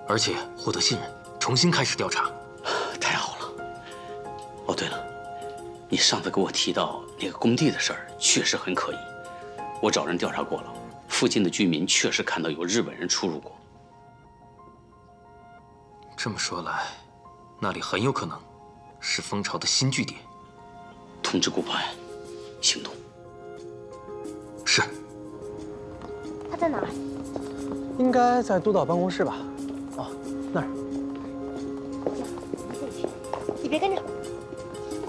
而且获得信任，重新开始调查。 太好了。哦，对了，你上次给我提到那个工地的事儿，确实很可疑。我找人调查过了，附近的居民确实看到有日本人出入过。 这么说来，那里很有可能是蜂巢的新据点。 通知顾派，行动。 是。 他在哪儿？ 应该在督导办公室吧？哦，那儿。 你别跟着。